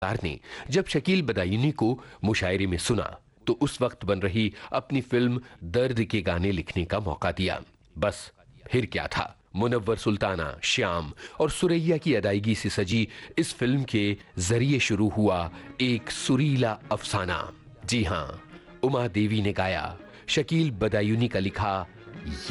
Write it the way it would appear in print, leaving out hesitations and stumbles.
ने जब शकील बदायूनी को मुशायरे में सुना तो उस वक्त बन रही अपनी फिल्म दर्द के गाने लिखने का मौका दिया। बस फिर क्या था, मुनव्वर सुल्ताना, श्याम और सुरैया की अदायगी से सजी इस फिल्म के जरिए शुरू हुआ एक सुरीला अफसाना। जी हां, उमा देवी ने गाया, शकील बदायूनी का लिखा